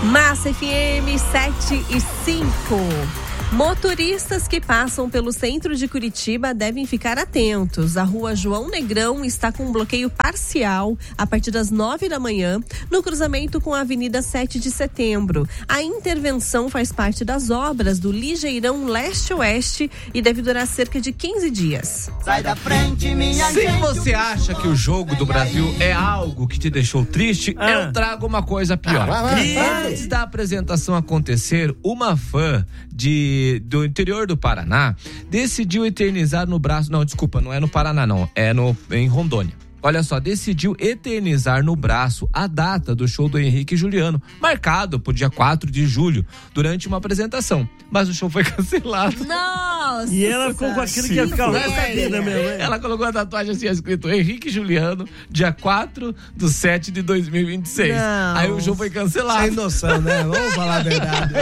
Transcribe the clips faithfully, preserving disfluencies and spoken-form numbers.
Massa F M sete e cinco. Motoristas que passam pelo centro de Curitiba devem ficar atentos. A rua João Negrão está com um bloqueio parcial a partir das nove da manhã, no cruzamento com a Avenida sete de Setembro. A intervenção faz parte das obras do Ligeirão Leste-Oeste e deve durar cerca de quinze dias. Sai da frente, minha Se gente. você acha que o jogo do Brasil é algo que te deixou triste, Ah. eu trago uma coisa pior. Ah, vai, vai, vai. Antes da apresentação acontecer, uma fã de, do interior do Paraná decidiu eternizar no braço... Não, desculpa, não é no Paraná, não. É no, em Rondônia. Olha só, decidiu eternizar no braço a data do show do Henrique e Juliano, marcado pro dia quatro de julho, durante uma apresentação. Mas o show foi cancelado. Nossa! E ela ficou com aquilo que ia ficar o resto da vida mesmo, hein? Ela colocou a tatuagem assim, escrito Henrique e Juliano, dia quatro de sete de dois mil e vinte e seis. Não. Aí o show foi cancelado. Sem noção, né? Vamos falar a verdade.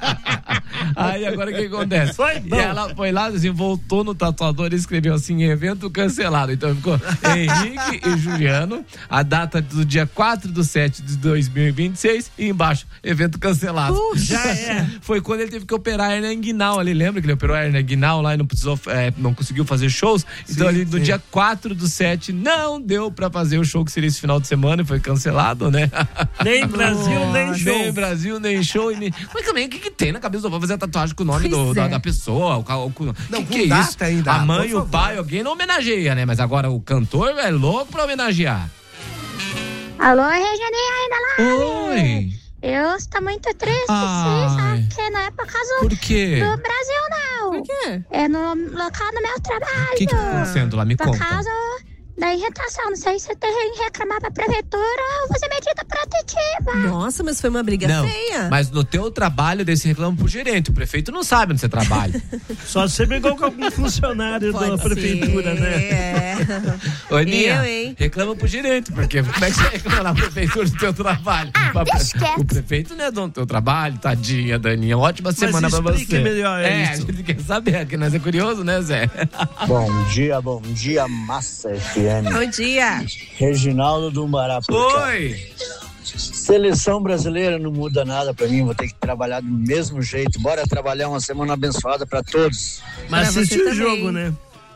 Aí agora o que acontece? Foi bom. E ela foi lá, assim, voltou no tatuador e escreveu assim, evento cancelado. Então ficou Henrique e Juliano, a data do dia quatro de sete de dois mil e vinte e seis e embaixo, evento cancelado. Já é. Foi quando ele teve que operar a hernia inguinal ali, lembra que ele operou a hernia inguinal lá e não precisou, é, não conseguiu fazer shows? Então Sim, ali no sim. dia quatro do sete não deu pra fazer o show que seria esse final de semana e foi cancelado, né? Nem Brasil, nem show. Nem Brasil, nem show. E nem... Mas também, o que, que tem na cabeça do povo fazer a tatuagem com o nome do, Pois da, é. da pessoa? O, ca- o, o, Não, que com que é data isso? ainda, A mãe, por o favor. pai, alguém não homenageia, né? Mas agora o cantor é louco pra homenagear. Alô, Regianinha ainda lá? Oi! Eu estou muito triste, Ai. sim, sabe? Porque não é por causa Por quê? do Brasil, não. Por quê? É no local do meu trabalho. O que que tá acontecendo lá? Me Por conta. causa da irritação. Não sei se você tem que reclamar pra prefeitura ou fazer medida protetiva. Nossa, mas foi uma briga Não, feia. mas no teu trabalho desse reclamo pro gerente. O prefeito não sabe onde você trabalha. Só você brigou com algum funcionário da Pode prefeitura, ser, né? É. Ô, Aninha, Eu, hein? reclama pro gerente, porque como é que você reclama na prefeitura do teu trabalho? Ah, deixa quieto. O prefeito não é dono do teu trabalho, tadinha, Daninha. Ótima semana pra você. explique melhor É, isso. a gente quer saber, que nós é curioso, né, Zé? Bom dia, bom dia, Massa F M. Bom dia. Reginaldo do Umbará. por cá. Oi! Seleção brasileira não muda nada pra mim, vou ter que trabalhar do mesmo jeito. Bora trabalhar, uma semana abençoada pra todos. Mas Pra você assistiu o também. jogo, né?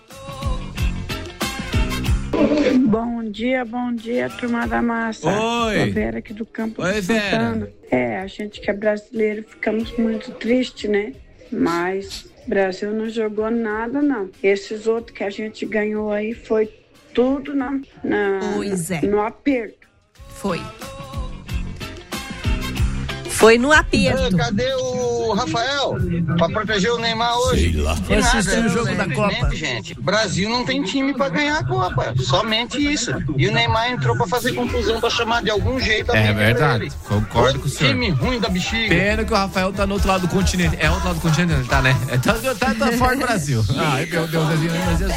Bom dia, bom dia, turma da massa. Oi. Sou Vera aqui do Campo Oi, de Vera. Santana. É, a gente que é brasileiro ficamos muito tristes, né? Mas o Brasil não jogou nada, não. Esses outros que a gente ganhou aí foi tudo na, na, Pois é. no aperto. Foi. Foi no aperto. Cadê o Rafael? Pra proteger o Neymar hoje? Sei lá. Foi assistir o jogo da Copa. Gente, o Brasil não tem time pra ganhar a Copa. Somente isso. E o Neymar entrou pra fazer confusão, pra chamar de algum jeito a É briga pra verdade, ele. concordo com o senhor. Time ruim da bexiga. Pena que o Rafael tá no outro lado do continente. É outro lado do continente, tá, né? É, tá, tá, tá fora do Brasil. Ai, meu Deus, mas Jesus.